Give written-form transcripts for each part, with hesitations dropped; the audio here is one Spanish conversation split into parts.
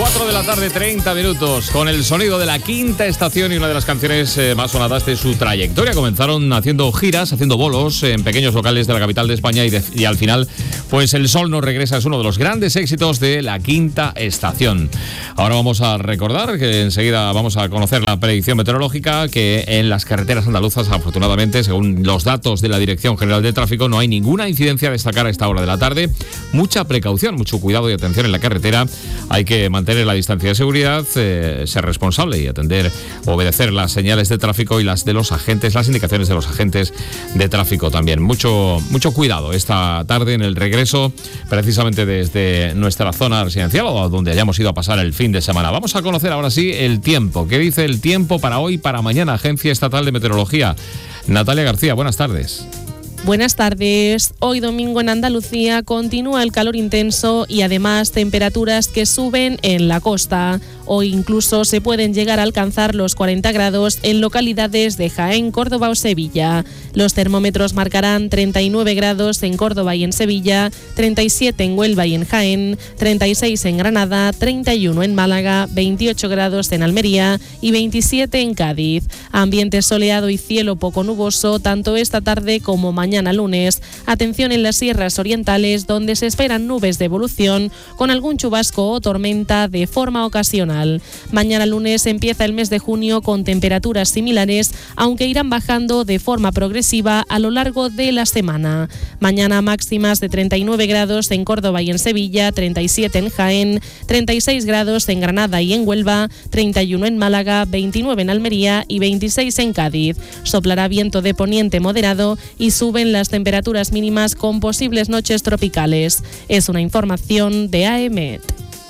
4 de la tarde, 30 minutos, con el sonido de la Quinta Estación y una de las canciones más sonadas de su trayectoria. Comenzaron haciendo giras, haciendo bolos en pequeños locales de la capital de España y al final, pues El Sol no regresa, es uno de los grandes éxitos de la Quinta Estación. Ahora vamos a recordar que enseguida vamos a conocer la predicción meteorológica, que en las carreteras andaluzas, afortunadamente, según los datos de la Dirección General de Tráfico, no hay ninguna incidencia a destacar a esta hora de la tarde. Mucha precaución, mucho cuidado y atención en la carretera. Hay que mantener la distancia de seguridad, ser responsable y obedecer las señales de tráfico y las de los agentes, las indicaciones de los agentes de tráfico también. Mucho cuidado esta tarde en el regreso, precisamente desde nuestra zona residencial o donde hayamos ido a pasar el fin de semana. Vamos a conocer ahora sí el tiempo. ¿Qué dice el tiempo para hoy, para mañana? Agencia Estatal de Meteorología. Natalia García, buenas tardes. Buenas tardes. Hoy domingo en Andalucía continúa el calor intenso y además temperaturas que suben en la costa. Hoy incluso se pueden llegar a alcanzar los 40 grados en localidades de Jaén, Córdoba o Sevilla. Los termómetros marcarán 39 grados en Córdoba y en Sevilla, 37 en Huelva y en Jaén, 36 en Granada, 31 en Málaga, 28 grados en Almería y 27 en Cádiz. Ambiente soleado y cielo poco nuboso tanto esta tarde como mañana lunes. Atención en las sierras orientales, donde se esperan nubes de evolución con algún chubasco o tormenta de forma ocasional. Mañana lunes empieza el mes de junio con temperaturas similares, aunque irán bajando de forma progresiva a lo largo de la semana. Mañana máximas de 39 grados en Córdoba y en Sevilla, 37 en Jaén, 36 grados en Granada y en Huelva, 31 en Málaga, 29 en Almería y 26 en Cádiz. Soplará viento de poniente moderado y suben las temperaturas mínimas con posibles noches tropicales. Es una información de AEMET.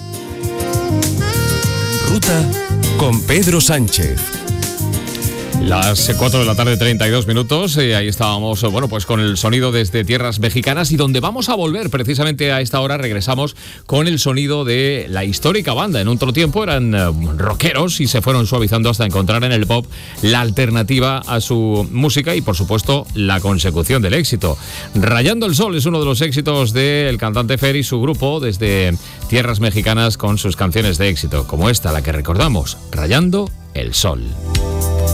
Ruta con Pedro Sánchez. Las 4 de la tarde, 32 minutos, ahí estábamos, pues con el sonido desde tierras mexicanas y donde vamos a volver precisamente a esta hora. Regresamos con el sonido de la histórica banda. En otro tiempo eran rockeros y se fueron suavizando hasta encontrar en el pop la alternativa a su música y, por supuesto, la consecución del éxito. Rayando el Sol es uno de los éxitos del cantante Fer y su grupo desde tierras mexicanas con sus canciones de éxito, como esta, la que recordamos, Rayando el Sol.